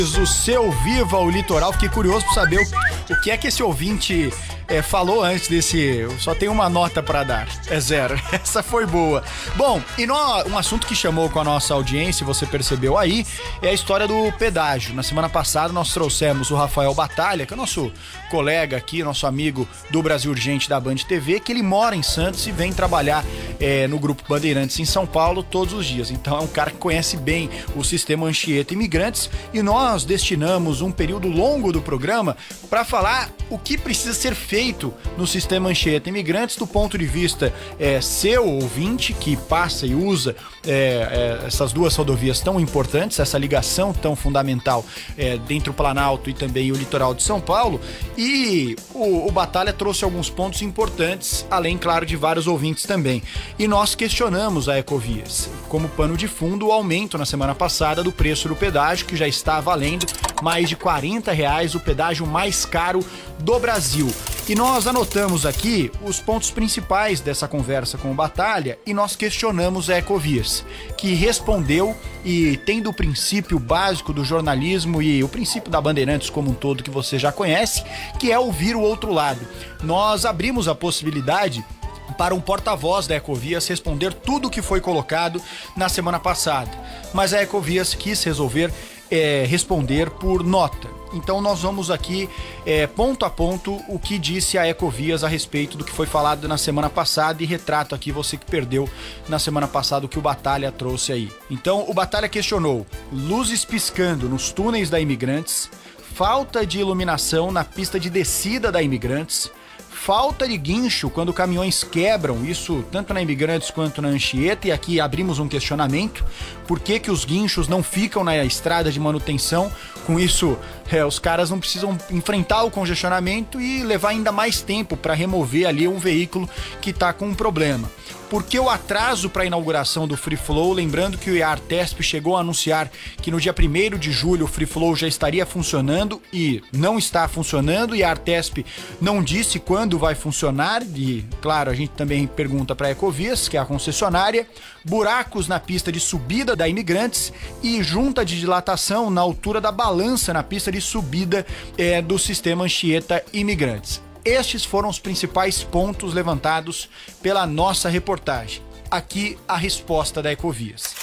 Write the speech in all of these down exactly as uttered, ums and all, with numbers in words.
O seu Viva o Litoral. Fiquei curioso para saber o, o que é que esse ouvinte é, falou antes desse. Só tem uma nota para dar. É zero. Essa foi boa. Bom, e no, um assunto que chamou com a nossa audiência, você percebeu aí, é a história do pedágio. Na semana passada nós trouxemos o Rafael Batalha, que é nosso colega aqui, nosso amigo do Brasil Urgente da Band T V, que ele mora em Santos e vem trabalhar é, no Grupo Bandeirantes em São Paulo todos os dias. Então é um cara que conhece bem o sistema Anchieta Imigrantes e nós destinamos um período longo do programa para falar o que precisa ser feito no sistema Anchieta Imigrantes do ponto de vista é, seu ouvinte que passa e usa é, é, essas duas rodovias tão importantes, essa ligação tão fundamental é, dentro do Planalto e também o litoral de São Paulo. E o, o Batalha trouxe alguns pontos importantes, além, claro, de vários ouvintes também. E nós questionamos a Ecovias, como pano de fundo, o aumento na semana passada do preço do pedágio, que já está valendo mais de quarenta reais, o pedágio mais caro do Brasil. E nós anotamos aqui os pontos principais dessa conversa com o Batalha e nós questionamos a Ecovias, que respondeu e tendo o princípio básico do jornalismo e o princípio da Bandeirantes como um todo que você já conhece, que é ouvir o outro lado. Nós abrimos a possibilidade para um porta-voz da Ecovias responder tudo o que foi colocado na semana passada, mas a Ecovias quis resolver é, responder por nota. Então nós vamos aqui é, ponto a ponto o que disse a Ecovias a respeito do que foi falado na semana passada e retrato aqui você que perdeu na semana passada o que o Batalha trouxe aí. Então o Batalha questionou luzes piscando nos túneis da Imigrantes, falta de iluminação na pista de descida da Imigrantes, falta de guincho quando caminhões quebram, isso tanto na Imigrantes quanto na Anchieta, e aqui abrimos um questionamento, por que que os guinchos não ficam na estrada de manutenção? Com isso, é, os caras não precisam enfrentar o congestionamento e levar ainda mais tempo para remover ali um veículo que está com um problema. Por que o atraso para a inauguração do Free Flow? Lembrando que o Artesp chegou a anunciar que no dia primeiro de julho o Free Flow já estaria funcionando e não está funcionando, e a Artesp não disse quando vai funcionar. E, claro, a gente também pergunta para a Ecovias, que é a concessionária, buracos na pista de subida da Imigrantes e junta de dilatação na altura da balança na pista de subida é, do sistema Anchieta Imigrantes. Estes foram os principais pontos levantados pela nossa reportagem. Aqui a resposta da Ecovias.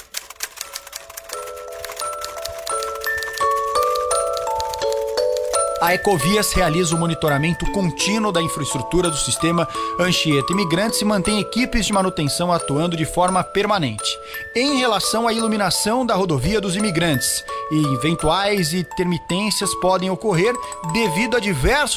A Ecovias realiza o monitoramento contínuo da infraestrutura do sistema Anchieta Imigrantes e mantém equipes de manutenção atuando de forma permanente. Em relação à iluminação da rodovia dos Imigrantes, e eventuais intermitências podem ocorrer devido a diversos